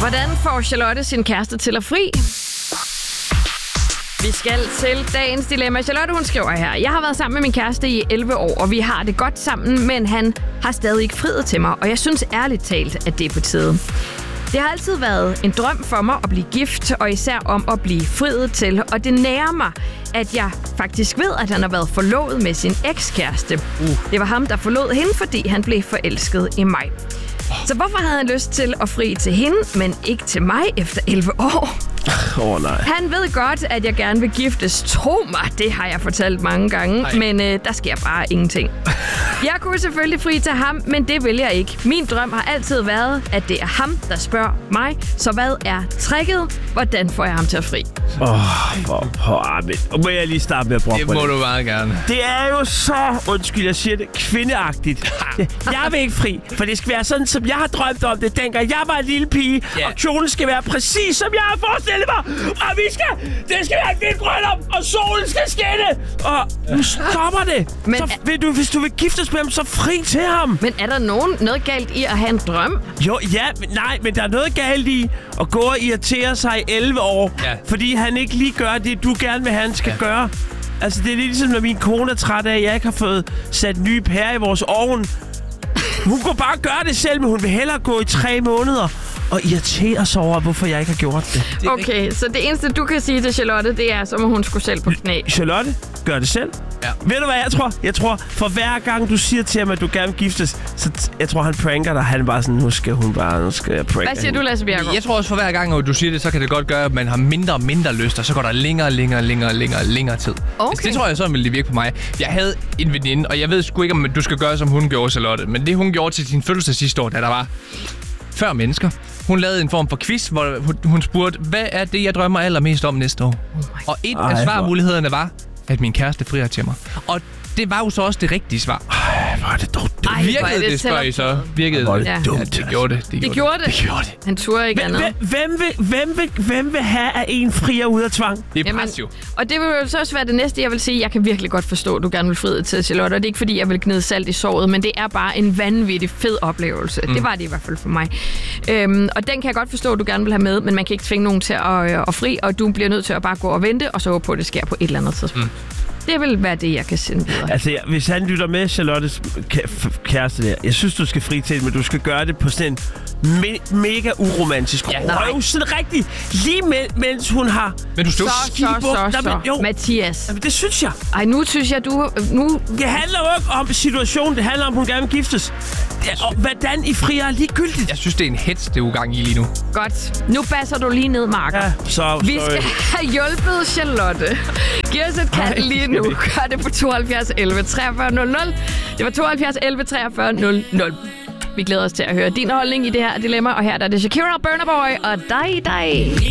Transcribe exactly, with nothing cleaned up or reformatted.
Hvordan får Charlotte sin kæreste til at fri? Vi skal til dagens dilemma. Charlotte, hun skriver her: Jeg har været sammen med min kæreste i elleve år, og vi har det godt sammen, men han har stadig ikke friet til mig, og jeg synes ærligt talt, at det er på tide. Det har altid været en drøm for mig at blive gift, og især om at blive friet til, og det nærer mig, at jeg faktisk ved, at han har været forlovet med sin ekskæreste. Uh. Det var ham, der forlod hende, fordi han blev forelsket i mig. Så hvorfor havde han lyst til at fri til hende, men ikke til mig efter elleve år? Åh, oh, nej. Han ved godt, at jeg gerne vil giftes. Tro mig, det har jeg fortalt mange gange, Ej. men øh, der sker bare ingenting. Jeg kunne selvfølgelig fri til ham, men det vil jeg ikke. Min drøm har altid været, at det er ham, der spørger mig. Så hvad er tricket? Hvordan får jeg ham til at fri? Åh, oh, hvor på må jeg lige starte med at bruge det må det. Du meget gerne. Det er jo så, undskyld, jeg siger det, kvindeagtigt. Jeg vil ikke fri, for det skal være sådan, som jeg har drømt om det, dengang jeg var en lille pige, yeah. og kjolen skal være præcis, som jeg har forestillet mig. Og vi skal, det skal være et vildt bryllup, og solen skal skinne. Og nu stopper det. Men så vil du, hvis du vil giftes med ham, så fri til ham. Men er der nogen, noget galt i at have en drøm? Jo, ja, men nej, men der er noget galt i at gå og irritere sig i elleve år, ja. fordi han ikke lige gør det, du gerne vil have, han skal ja. gøre. Altså, det er ligesom, når min kone er træt af, at jeg ikke har fået sat nye pærer i vores ovn. Hun kunne bare gøre det selv, men hun vil hellere gå i tre måneder og irritere sig over, hvorfor jeg ikke har gjort det. det okay, så det eneste, du kan sige til Charlotte, det er, som hun skulle selv på knæ. Charlotte, gør det selv. Ja. Ved du, hvad jeg tror? Jeg tror, for hver gang du siger til ham, at du gerne vil giftes, så t- jeg tror, han pranker dig. Han er bare sådan, nu skal hun bare, nu skal jeg pranke. Hvad siger hende. du, Lasse Bjerregaard? Jeg tror også, for hver gang, at du siger det, så kan det godt gøre, at man har mindre og mindre lyst, og så går der længere, længere, længere, længere, længere tid. Okay. Altså, det tror jeg så vil det virke på mig. Jeg havde en veninde, og jeg ved sgu ikke, om du skal gøre, som hun gjorde, Charlotte, men det, hun gjorde til sin fødselsdag sidste år, da der var fyrre mennesker. Hun lavede en form for quiz, hvor hun spurgte, hvad er det, jeg drømmer allermest om næste år? Oh og en af svarmulighederne var, at min kæreste frier til mig. Og det var jo så også det rigtige svar. Ej, hvor er det dumt. Ej, virkede det, det, spørger I så? Virkede det? Ja. Dumt. Ja, det gjorde det. Det gjorde det. Gjorde det. det, gjorde det. Han turde ikke andet. Hvem vil, hvem, vil, hvem vil have, at en frier ud af tvang? Det er pres jo. Og det vil jo så også være det næste, jeg vil sige. Jeg kan virkelig godt forstå, at du gerne vil frie til Charlotte. Og det er ikke, fordi jeg vil gnide salt i såret, men det er bare en vanvittig fed oplevelse. Mm. Det var det i hvert fald for mig. Øhm, og den kan jeg godt forstå, at du gerne vil have med, men man kan ikke tvinge nogen til at, øh, at fri, og du bliver nødt til at bare gå og vente, og så håbe på, at det sker på et eller andet tidspunkt. Mm. Det vil være det, jeg kan sende videre. Altså, ja, hvis han lytter med Charlottes kæreste der, jeg synes, du skal fri til, men du skal gøre det på sådan en me- mega uromantisk ja, røv. Sådan rigtig, lige med, mens hun har... Men du stod så, så, så, så, så. Jo. Mathias. Jamen, det synes jeg. Ej, nu synes jeg, du... Nu... Det handler jo ikke om situationen, det handler om, hun gerne vil giftes. Ja, og hvordan I frier er ligegyldigt. Jeg synes, det er en hets, det er ugang i lige nu. Godt. Nu basser du lige ned, Marker. Ja, så... Vi skal have hjulpet Charlotte. Giv os et kald lige nu. Gør det på tooghalvfjerds elleve treogfyrre nul nul. Det var tooghalvfjerds elleve treogfyrre nul nul. Vi glæder os til at høre din holdning i det her dilemma. Og her der er det Shakira, Burna Boy og dig, dig.